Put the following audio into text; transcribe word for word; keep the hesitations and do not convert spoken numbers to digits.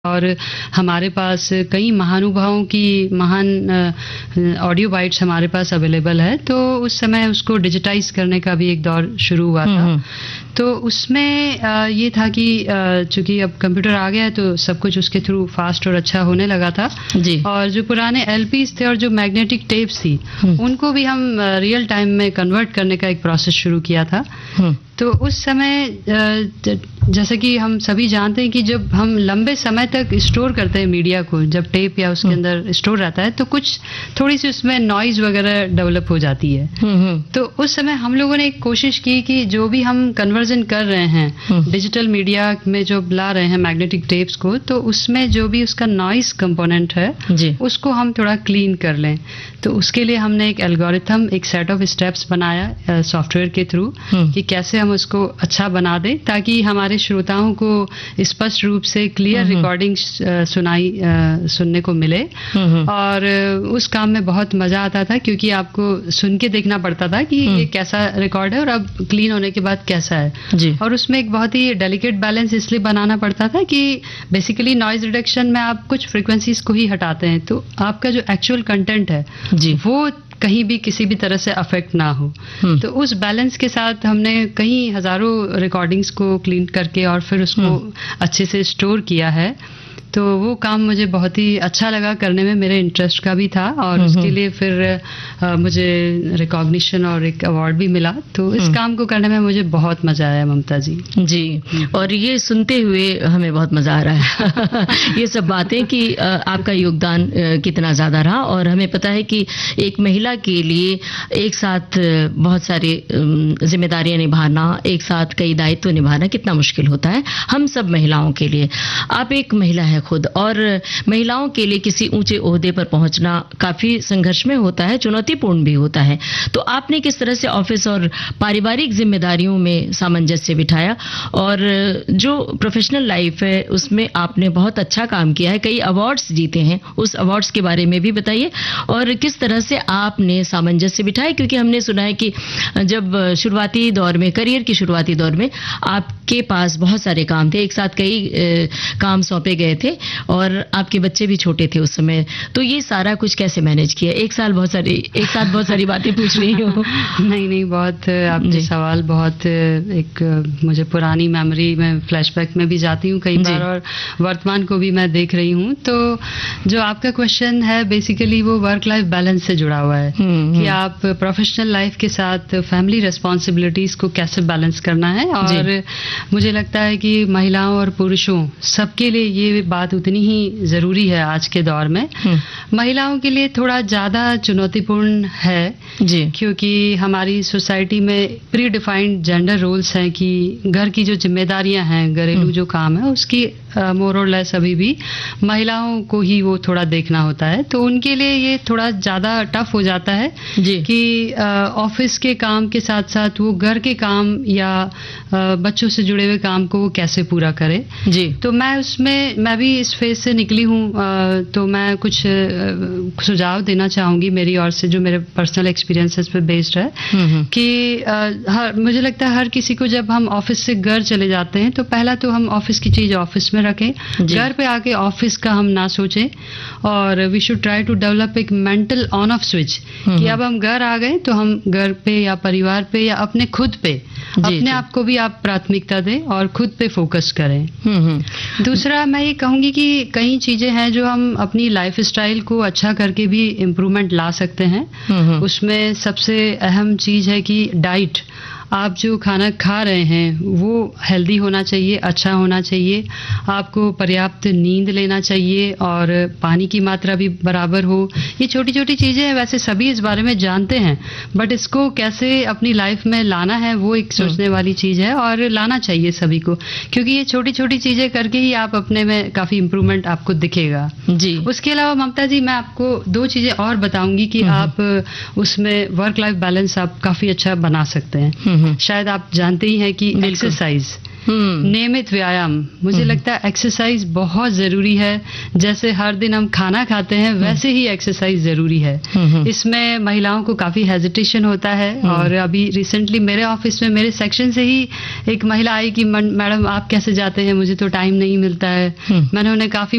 और हमारे पास कई महानुभावों की महान ऑडियो बाइट्स हमारे पास अवेलेबल है। तो उस समय उसको डिजिटाइज करने का भी एक दौर शुरू हुआ था। तो उसमें ये था कि चूंकि अब कंप्यूटर आ गया है तो सब कुछ उसके थ्रू फास्ट और अच्छा होने लगा था जी। और जो पुराने एलपीज थे और जो मैग्नेटिक टेप्स थी उनको भी हम रियल टाइम में कन्वर्ट करने का एक प्रोसेस शुरू किया था। तो उस समय जैसे कि हम सभी जानते हैं कि जब हम लंबे समय तक स्टोर करते हैं मीडिया को, जब टेप या उसके अंदर स्टोर रहता है तो कुछ थोड़ी सी उसमें नॉइज वगैरह डेवलप हो जाती है। तो उस समय हम लोगों ने एक कोशिश की कि जो भी हम कन्वर्जन कर रहे हैं डिजिटल मीडिया में जो ला रहे हैं मैग्नेटिक टेप्स को, तो उसमें जो भी उसका नॉइज कंपोनेंट है जी। उसको हम थोड़ा क्लीन कर लें। तो उसके लिए हमने एक एल्गोरिथम, एक सेट ऑफ स्टेप्स बनाया सॉफ्टवेयर के थ्रू कि कैसे हम उसको अच्छा बना दें ताकि हमारे श्रोताओं को स्पष्ट रूप से क्लियर रिकॉर्डिंग सुनाई सुनने को मिले। और उस काम में बहुत मजा आता था क्योंकि आपको सुन के देखना पड़ता था कि ये कैसा रिकॉर्ड है और अब क्लीन होने के बाद कैसा है जी। और उसमें एक बहुत ही डेलिकेट बैलेंस इसलिए बनाना पड़ता था कि बेसिकली नॉइज रिडक्शन में आप कुछ फ्रीक्वेंसीज को ही हटाते हैं तो आपका जो एक्चुअल कंटेंट है जी। वो कहीं भी किसी भी तरह से अफेक्ट ना हो। तो उस बैलेंस के साथ हमने कई हजारों रिकॉर्डिंग्स को क्लीन करके और फिर उसको अच्छे से स्टोर किया है। तो वो काम मुझे बहुत ही अच्छा लगा करने में, मेरे इंटरेस्ट का भी था और उसके लिए फिर आ, मुझे रिकॉग्निशन और एक अवार्ड भी मिला। तो इस काम को करने में मुझे बहुत मजा आया ममता जी। जी, और ये सुनते हुए हमें बहुत मजा आ रहा है ये सब बातें कि आपका योगदान कितना ज्यादा रहा। और हमें पता है कि एक महिला के लिए एक साथ बहुत सारी जिम्मेदारियां निभाना, एक साथ कई दायित्व निभाना कितना मुश्किल होता है हम सब महिलाओं के लिए। आप एक महिला है खुद, और महिलाओं के लिए किसी ऊंचे ओहदे पर पहुंचना काफी संघर्ष में होता है, चुनौतीपूर्ण भी होता है। तो आपने किस तरह से ऑफिस और पारिवारिक जिम्मेदारियों में सामंजस्य बिठाया, और जो प्रोफेशनल लाइफ है उसमें आपने बहुत अच्छा काम किया है, कई अवार्ड्स जीते हैं, उस अवार्ड्स के बारे में भी बताइए और किस तरह से आपने सामंजस्य बिठाया। क्योंकि हमने सुना है कि जब शुरुआती दौर में, करियर की शुरुआती दौर में आपके पास बहुत सारे काम थे, एक साथ कई ए, काम सौंपे गए थे और आपके बच्चे भी छोटे थे उस समय। तो ये सारा कुछ कैसे मैनेज किया? एक साल बहुत सारी एक साथ बहुत सारी बातें पूछ रही हूँ। नहीं नहीं, बहुत आपके सवाल बहुत एक मुझे पुरानी मेमोरी में, फ्लैशबैक में भी जाती हूँ कई बार और वर्तमान को भी मैं देख रही हूँ। तो जो आपका क्वेश्चन है बेसिकली वो वर्क लाइफ बैलेंस से जुड़ा हुआ है कि आप प्रोफेशनल लाइफ के साथ फैमिली रिस्पॉन्सिबिलिटीज को कैसे बैलेंस करना है। और मुझे लगता है कि महिलाओं और पुरुषों सबके लिए ये बात उतनी ही जरूरी है आज के दौर में। महिलाओं के लिए थोड़ा ज्यादा चुनौतीपूर्ण है जी, क्योंकि हमारी सोसाइटी में प्री डिफाइंड जेंडर रोल्स हैं कि घर की जो जिम्मेदारियां हैं, घरेलू जो काम है उसकी मोर और लेस अभी भी महिलाओं को ही वो थोड़ा देखना होता है। तो उनके लिए ये थोड़ा ज्यादा टफ हो जाता है जी। कि ऑफिस के काम के साथ साथ वो घर के काम या बच्चों से जुड़े हुए काम को वो कैसे पूरा करे जी। तो मैं उसमें मैं भी इस फेज से निकली हूँ। तो मैं कुछ सुझाव देना चाहूंगी मेरी ओर से, जो मेरे पर्सनल एक्सपीरियंसेस पे बेस्ड है कि हर, मुझे लगता है हर किसी को जब हम ऑफिस से घर चले जाते हैं तो पहला तो हम ऑफिस की चीज ऑफिस में रखें, घर पे आके ऑफिस का हम ना सोचें। और we should try to develop एक मेंटल ऑन ऑफ स्विच कि अब हम घर आ गए तो हम घर पे या परिवार पे या अपने खुद पे अपने आप को भी आप प्राथमिकता दें और खुद पे फोकस करें। दूसरा मैं ये कहूंगी कि कई चीजें हैं जो हम अपनी लाइफ स्टाइल को अच्छा करके भी इम्प्रूवमेंट ला सकते हैं। उसमें सबसे अहम चीज है कि डाइट, आप जो खाना खा रहे हैं वो हेल्दी होना चाहिए, अच्छा होना चाहिए। आपको पर्याप्त नींद लेना चाहिए और पानी की मात्रा भी बराबर हो। ये छोटी छोटी चीजें हैं, वैसे सभी इस बारे में जानते हैं, बट इसको कैसे अपनी लाइफ में लाना है वो एक सोचने वाली चीज है और लाना चाहिए सभी को, क्योंकि ये छोटी छोटी चीजें करके ही आप अपने में काफी इम्प्रूवमेंट आपको दिखेगा जी। उसके अलावा ममता जी मैं आपको दो चीजें और बताऊंगी कि आप उसमें वर्क लाइफ बैलेंस आप काफी अच्छा बना सकते हैं। शायद आप जानते ही हैं कि एक्सरसाइज, नियमित व्यायाम, मुझे लगता है एक्सरसाइज बहुत जरूरी है। जैसे हर दिन हम खाना खाते हैं वैसे ही एक्सरसाइज जरूरी है। इसमें महिलाओं को काफी हेजिटेशन होता है और अभी रिसेंटली मेरे ऑफिस में मेरे सेक्शन से ही एक महिला आई कि मैडम आप कैसे जाते हैं, मुझे तो टाइम नहीं मिलता है। मैंने उन्हें काफी